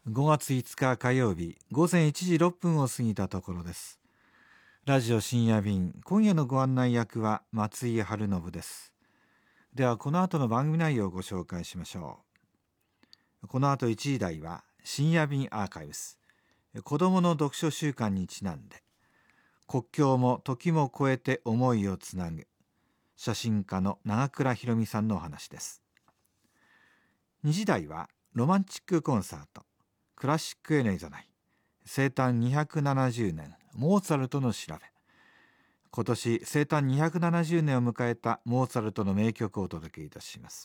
5月5日火曜日午前1時6分を過ぎたところです。ラジオ深夜便、今夜のご案内役は松井春信です。ではこの後の番組内容をご紹介しましょう。この後1時台は深夜便アーカイブス、子どもの読書週間にちなんで、国境も時も超えて思いをつなぐ、写真家の長倉弘美さんのお話です。2時台はロマンチックコンサート、クラシックへのいざない、生誕270年モーツァルトの調べ。今年生誕270年を迎えたモーツァルトの名曲をお届けいたします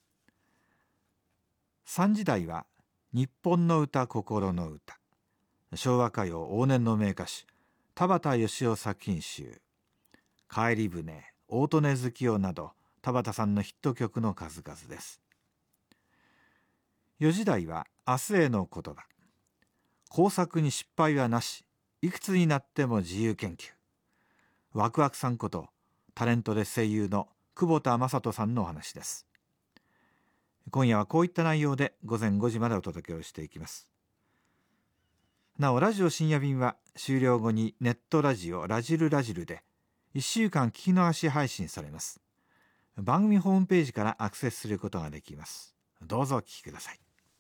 。3時台は日本の歌心の歌、昭和歌謡往年の名歌手田畑義夫作品集、帰り船、大利根月夜など田畑さんのヒット曲の数々です。4時台は明日への言葉、工作に失敗はなし、いくつになっても自由研究。ワクワクさんことタレントで声優の久保田雅人さんのお話です。今夜はこういった内容で午前5時までお届けをしていきます。なおラジオ深夜便は終了後にネットラジオラジルラジルで1週間聞き逃し配信されます。番組ホームページからアクセスすることができます。どうぞお聞きください。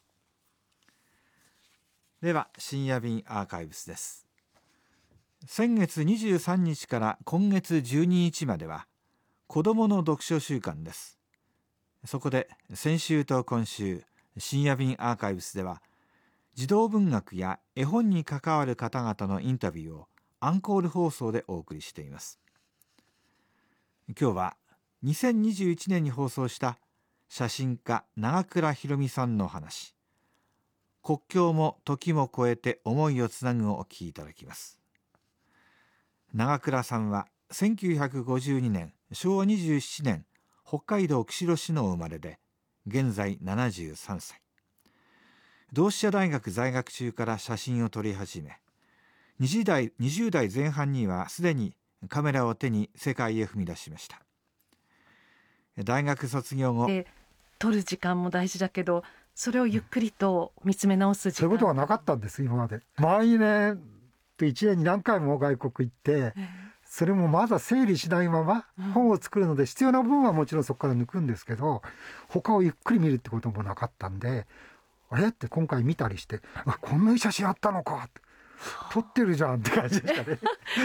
では深夜便アーカイブスです。先月23日から今月12日までは子どもの読書週間です。そこで先週と今週深夜便アーカイブスでは児童文学や絵本に関わる方々のインタビューをアンコール放送でお送りしています。今日は2021年に放送した写真家長倉弘美さんの話、国境も時も超えて思いをつなぐをお聞きいただきます。長倉さんは1952年昭和27年北海道釧路市のお生まれで、現在73歳。同志社大学在学中から写真を撮り始め、20代前半にはすでにカメラを手に世界へ踏み出しました。大学卒業後、 撮る時間も大事だけど、それをゆっくりと見つめ直す時間、 そういうことはなかったんです。今まで毎年と1年に何回も外国行って、それもまだ整理しないまま本を作るので、必要な部分はもちろんそこから抜くんですけど、他をゆっくり見るってこともなかったんで、あれって今回見たりして、こんなに写真あったのかって、撮ってるじゃんって感じでしたね。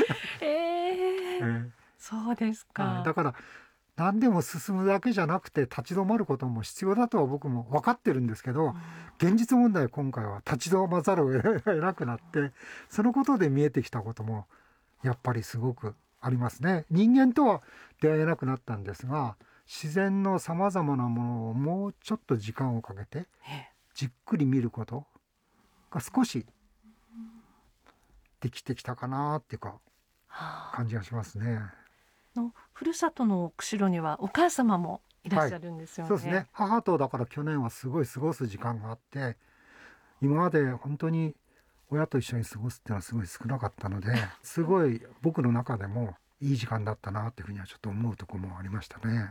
そうですか。 だから何でも進むだけじゃなくて立ち止まることも必要だとは僕も分かってるんですけど、現実問題今回は立ち止まざるを得なくなって、そのことで見えてきたこともやっぱりすごくありますね。人間とは出会えなくなったんですが、自然のさまざまなものをもうちょっと時間をかけてじっくり見ることが少しできてきたかなっていうか感じがしますね。 ふるさとの釧路にはお母様もいらっしゃるんですよね。 そうですね。母とだから去年はすごい過ごす時間があって、今まで本当に親と一緒に過ごすっていうのはすごい少なかったので、すごい僕の中でもいい時間だったなっていうふうにはちょっと思うところもありましたね。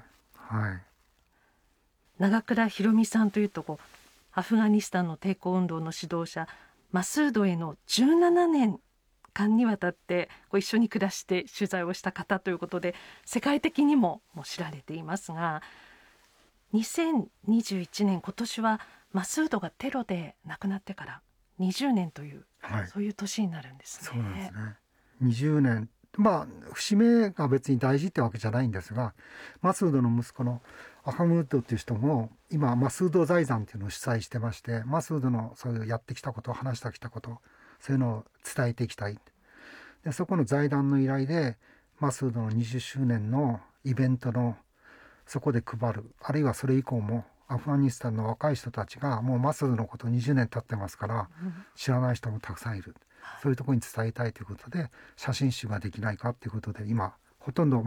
長倉弘美さんというとアフガニスタンの抵抗運動の指導者マスードへの17年間にわたって一緒に暮らして取材をした方ということで、世界的にも知られていますが、2021年今年はマスードがテロで亡くなってから20年という、そういう年になるんですね。 そうなんですね。20年、節目が別に大事ってわけじゃないんですが、マスードの息子のアハムードっていう人も今マスード財団っていうのを主催してまして、マスードのそういうやってきたこと、話してきたこと、そういうのを伝えていきたい。でそこの財団の依頼でマスードの20周年のイベントのそこで配る、あるいはそれ以降もアフガニスタンの若い人たちがもうマスードのこと20年経ってますから知らない人もたくさんいる、そういうところに伝えたいということで写真集ができないかということで、今ほとんど